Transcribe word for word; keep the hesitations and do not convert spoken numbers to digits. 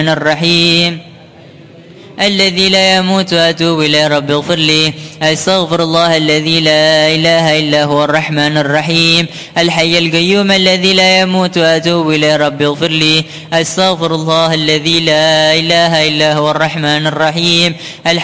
الرحيم الذي لا يموت وأتوب إليه رب اغفر لي. أستغفر الله الذي لا إله إلا هو الرحمن الرحيم الحي القيوم الذي لا يموت وأتوب إليه رب اغفر لي. أستغفر الله الذي لا إله إلا هو الرحمن الرحيم